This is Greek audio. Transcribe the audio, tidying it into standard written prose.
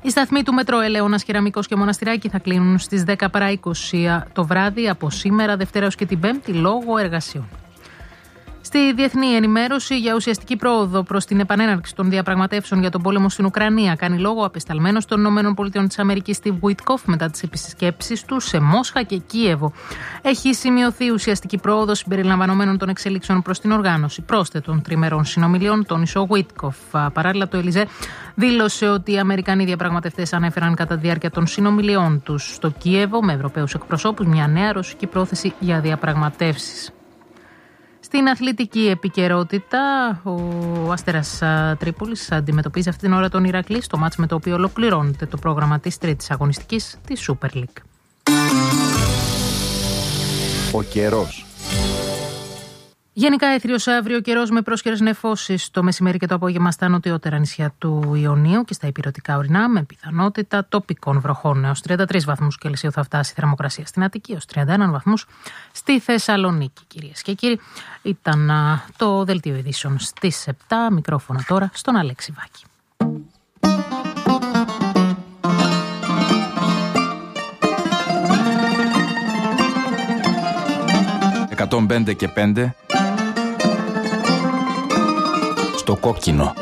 Οι σταθμοί του Μετρό Ελαιώνας, Κεραμικός και Μοναστηράκη θα κλείνουν στις 10 παρά 20 το βράδυ από σήμερα, Δευτέρα έως και την Πέμπτη, λόγω εργασιών. Στη διεθνή ενημέρωση για ουσιαστική πρόοδο προς την επανέναρξη των διαπραγματεύσεων για τον πόλεμο στην Ουκρανία κάνει λόγο απεσταλμένος των ΗΠΑ Steve Witkoff μετά τις επισκέψεις του σε Μόσχα και Κίεβο. Έχει σημειωθεί ουσιαστική πρόοδο συμπεριλαμβανομένων των εξελίξεων προς την οργάνωση πρόσθετων τριμερών συνομιλιών, τόνισε ο Witkoff. Παράλληλα, το Ελιζέ δήλωσε ότι οι Αμερικανοί διαπραγματευτές ανέφεραν κατά τη διάρκεια των συνομιλιών τους στο Κίεβο με Ευρωπαίους εκπροσώπους μια νέα ρωσική πρόθεση για διαπραγματεύσεις. Στην αθλητική επικαιρότητα, ο Αστέρας Τρίπολης αντιμετωπίζει αυτή την ώρα τον Ηρακλή στο μάτς με το οποίο ολοκληρώνεται το πρόγραμμα της τρίτης αγωνιστικής της Super League. Ο καιρός. Γενικά έθριος αύριο καιρός με πρόσχερες νεφώσεις το μεσημέρι και το απόγευμα στα νοτιότερα νησιά του Ιωνίου και στα ηπειρωτικά ορεινά με πιθανότητα τοπικών βροχών. Έως 33 βαθμούς Κελσίου θα φτάσει η θερμοκρασία στην Αττική, έως 31 βαθμούς στη Θεσσαλονίκη. Κυρίες και κύριοι, ήταν το δελτίο ειδήσεων στις 7. Μικρόφωνα τώρα στον Αλέξη Βάκη. 105 και 5 στο κόκκινο.